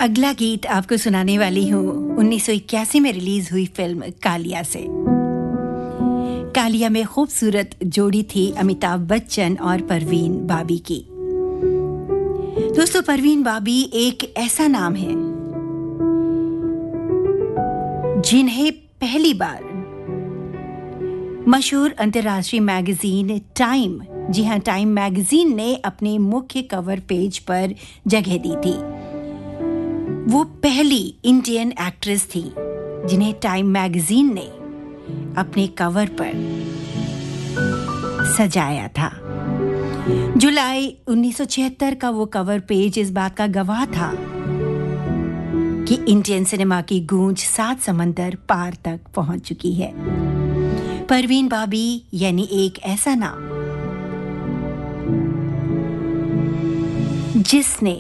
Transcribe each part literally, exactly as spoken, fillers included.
अगला गीत आपको सुनाने वाली हूँ उन्नीस सौ इक्यासी में रिलीज हुई फिल्म कालिया से। कालिया में खूबसूरत जोड़ी थी अमिताभ बच्चन और परवीन बाबी की। दोस्तों, परवीन बाबी एक ऐसा नाम है जिन्हें पहली बार मशहूर अंतर्राष्ट्रीय मैगजीन टाइम, जी हाँ टाइम मैगजीन ने अपने मुख्य कवर पेज पर जगह दी थी। वो पहली इंडियन एक्ट्रेस थी जिन्हें टाइम मैगजीन ने अपने कवर पर सजाया था। जुलाई उन्नीस सौ छिहत्तर का वो कवर पेज इस बात का गवाह था कि इंडियन सिनेमा की गूंज सात समंदर पार तक पहुंच चुकी है। परवीन बाबी यानी एक ऐसा नाम जिसने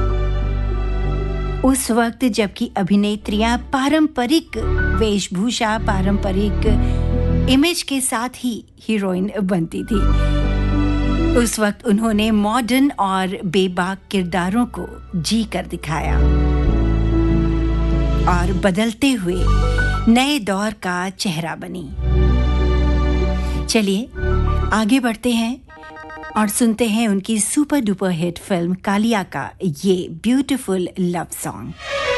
उस वक्त जबकि अभिनेत्रियां पारंपरिक वेशभूषा, पारंपरिक इमेज के साथ ही हीरोइन बनती थी, उस वक्त उन्होंने मॉडर्न और बेबाक किरदारों को जी कर दिखाया और बदलते हुए नए दौर का चेहरा बनी। चलिए आगे बढ़ते हैं और सुनते हैं उनकी super duper hit film Kaliya का ये ब्यूटीफुल लव सॉन्ग।